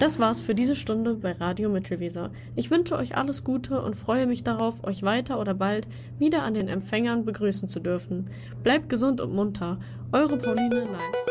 Das war's für diese Stunde bei Radio Mittelweser. Ich wünsche euch alles Gute und freue mich darauf, euch weiter oder bald wieder an den Empfängern begrüßen zu dürfen. Bleibt gesund und munter. Eure Pauline Leitz.